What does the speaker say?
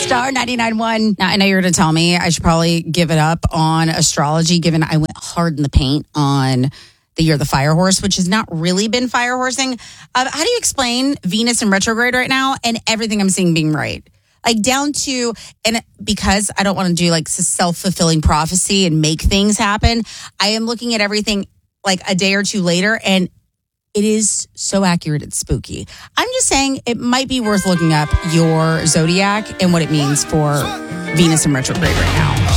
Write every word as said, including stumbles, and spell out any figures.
Star ninety-nine point one. Now, I know you're going to tell me I should probably give it up on astrology, given I went hard in the paint on the year of the fire horse, which has not really been fire horsing. Uh, how do you explain Venus in retrograde right now and everything I'm seeing being right? Like down to, and because I don't want to do like self-fulfilling prophecy and make things happen, I am looking at everything like a day or two later, and it is so accurate, it's spooky. I'm just saying it might be worth looking up your zodiac and what it means for Venus in retrograde right now.